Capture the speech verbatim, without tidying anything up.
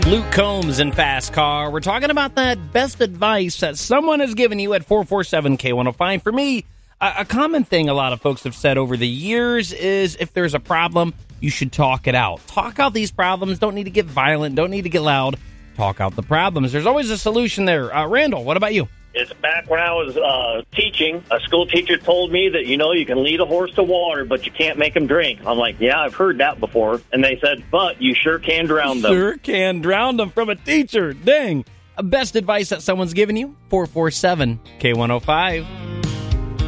Luke Combs in Fast Car. We're talking about that best advice that someone has given you at four four seven K one oh five. For me, a, a common thing a lot of folks have said over the years is if there's a problem, you should talk it out. Talk out these problems. Don't need to get violent. Don't need to get loud. Talk out the problems. There's always a solution there. Uh, Randall, what about you? It's back when I was uh, teaching. A school teacher told me that, you know, you can lead a horse to water, but you can't make him drink. I'm like, yeah, I've heard that before. And they said, but you sure can drown them. Sure can drown them from a teacher. Dang. Best advice that someone's given you? four four seven K one oh five.